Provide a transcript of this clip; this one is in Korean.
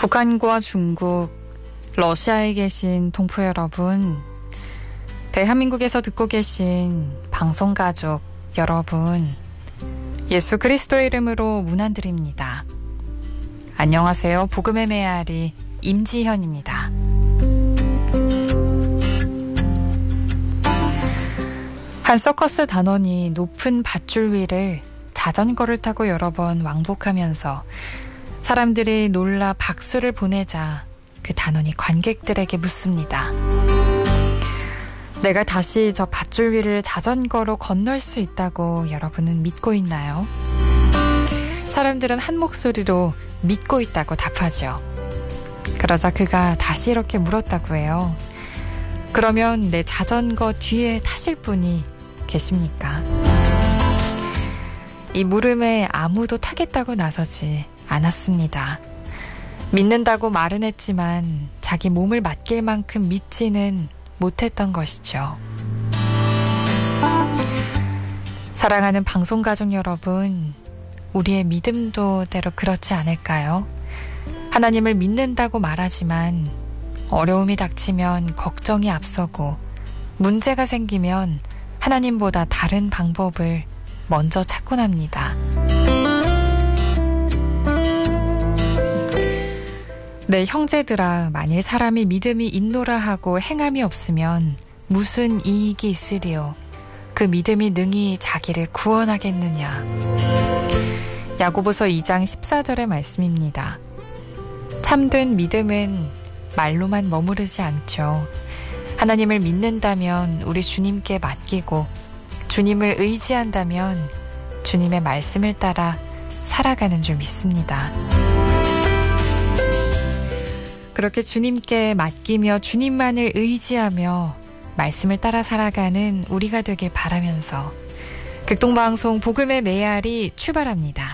북한과 중국, 러시아에 계신 동포 여러분, 대한민국에서 듣고 계신 방송가족 여러분, 예수 그리스도의 이름으로 문안드립니다. 안녕하세요. 복음의 메아리 임지현입니다. 한 서커스 단원이 높은 밧줄 위를 자전거를 타고 여러 번 왕복하면서 사람들이 놀라 박수를 보내자 그 단원이 관객들에게 묻습니다. 내가 다시 저 밧줄 위를 자전거로 건널 수 있다고 여러분은 믿고 있나요? 사람들은 한 목소리로 믿고 있다고 답하죠. 그러자 그가 다시 이렇게 물었다고 해요. 그러면 내 자전거 뒤에 타실 분이 계십니까? 이 물음에 아무도 타겠다고 나서지 않았습니다. 믿는다고 말은 했지만 자기 몸을 맡길 만큼 믿지는 못했던 것이죠. 사랑하는 방송가족 여러분, 우리의 믿음도 때로 그렇지 않을까요? 하나님을 믿는다고 말하지만 어려움이 닥치면 걱정이 앞서고 문제가 생기면 하나님보다 다른 방법을 먼저 찾곤 합니다. 네, 형제들아, 만일 사람이 믿음이 있노라 하고 행함이 없으면 무슨 이익이 있으리요? 그 믿음이 능히 자기를 구원하겠느냐? 야고보서 2장 14절의 말씀입니다. 참된 믿음은 말로만 머무르지 않죠. 하나님을 믿는다면 우리 주님께 맡기고 주님을 의지한다면 주님의 말씀을 따라 살아가는 줄 믿습니다. 그렇게 주님께 맡기며 주님만을 의지하며 말씀을 따라 살아가는 우리가 되길 바라면서 극동방송 복음의 메아리 출발합니다.